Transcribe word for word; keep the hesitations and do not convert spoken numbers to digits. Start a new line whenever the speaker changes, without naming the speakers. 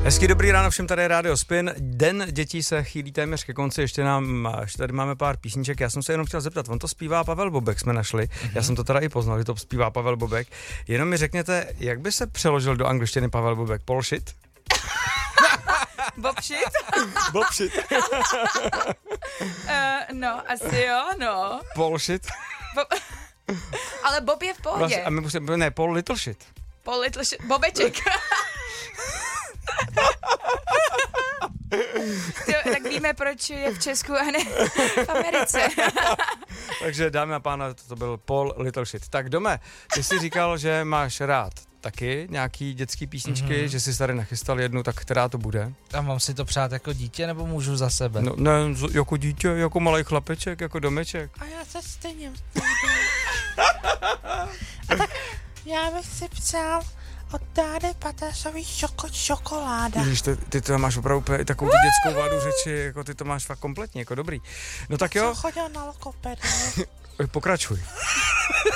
Hezký dobrý ráno, všem, tady je Rádio Spin. Den dětí se chýlí téměř ke konci, ještě nám, ještě tady máme pár písniček. Já jsem se jenom chtěl zeptat, on to zpívá Pavel Bobek, jsme našli. Mm-hmm. Já jsem to teda i poznal, že to zpívá Pavel Bobek. Jenom mi řekněte, jak by se přeložil do angličtiny Pavel Bobek? Polshit?
Bobshit?
Bobshit.
uh, no, asi jo, no.
Polshit?
Bo- Ale Bob je v pohodě.
Vlastně, a my musíme, ne, Paul Little Shit.
Paul Little Shit, Bobeček. To, tak víme, proč je v Česku a ne v Americe.
Takže dámy a pánové, to byl Paul Little Shit. Tak Dome, ty jsi říkal, že máš rád taky nějaký dětský písničky, mm-hmm. že jsi tady nachystal jednu, tak která to bude?
A mám si to přát jako dítě, nebo můžu za sebe?
No, ne, jako dítě, jako malý chlapeček, jako Domeček.
A já se stejně A tak já bych si přál od Dády Pateřový šoko, čokoláda.
Víš, ty, ty to máš opravdu takovou tu dětskou vládu řeči, jako ty to máš fakt kompletně, jako dobrý. No tak jo.
Jsem chodil na lokopedii.
Pokračuj.